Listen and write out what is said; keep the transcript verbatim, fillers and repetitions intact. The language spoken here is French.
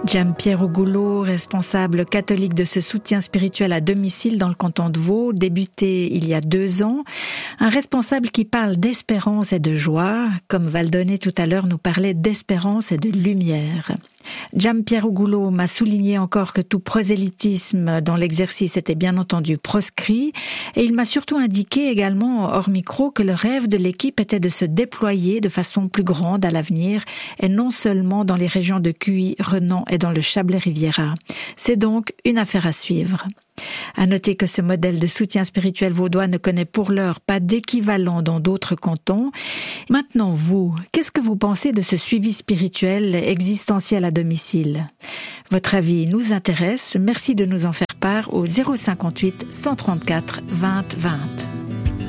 Giampiero Gullo, responsable catholique de ce soutien spirituel à domicile dans le canton de Vaud, débuté il y a deux ans. Un responsable qui parle d'espérance et de joie, comme Valdonné tout à l'heure nous parlait d'espérance et de lumière. Giampiero Gullo m'a souligné encore que tout prosélytisme dans l'exercice était bien entendu proscrit, et il m'a surtout indiqué également hors micro que le rêve de l'équipe était de se déployer de façon plus grande à l'avenir, et non seulement dans les régions de Cuy, Renan et dans le Chablais-Riviera. C'est donc une affaire à suivre. À noter que ce modèle de soutien spirituel vaudois ne connaît pour l'heure pas d'équivalent dans d'autres cantons. Maintenant, vous, qu'est-ce que vous pensez de ce suivi spirituel existentiel à domicile? Votre avis nous intéresse. Merci de nous en faire part au zéro cinquante-huit cent trente-quatre vingt vingt.